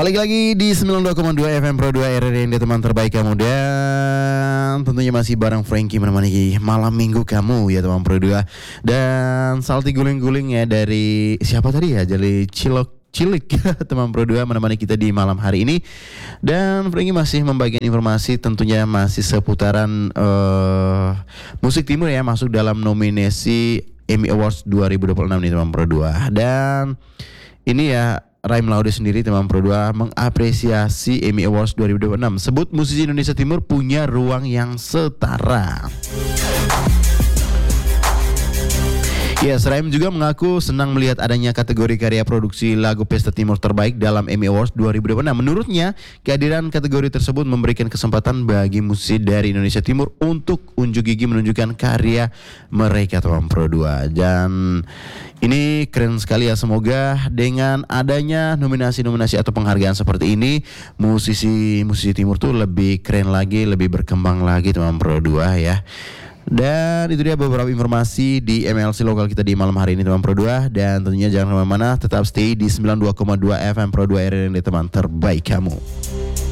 Balik lagi di 92,2 FM Pro 2 RRND, teman terbaik kamu. Dan tentunya masih bareng Frankie menemani malam minggu kamu ya teman Pro 2. Dan salty guling-guling ya dari siapa tadi ya, jadi Cilik teman Pro 2 menemani kita di malam hari ini. Dan Frankie masih membagikan informasi tentunya masih seputaran musik timur ya, masuk dalam nominasi Emmy Awards 2026 nih teman Pro 2. Dan ini ya, Raim Laude sendiri teman Pro 2 mengapresiasi Emmy Awards 2026. Sebut musisi Indonesia Timur punya ruang yang setara. Ya, Raim juga mengaku senang melihat adanya kategori karya produksi lagu Pesta Timur terbaik dalam Emmy Awards 2026. Menurutnya, kehadiran kategori tersebut memberikan kesempatan bagi musisi dari Indonesia Timur untuk unjuk gigi menunjukkan karya mereka teman Pro 2. Dan ini keren sekali ya, semoga dengan adanya nominasi-nominasi atau penghargaan seperti ini, musisi Timur tuh lebih keren lagi, lebih berkembang lagi teman Pro 2 ya. Dan itu dia beberapa informasi di MLC lokal kita di malam hari ini teman Pro 2. Dan tentunya jangan kemana-mana, tetap stay di 92,2 FM Pro 2 RRND, teman terbaik kamu.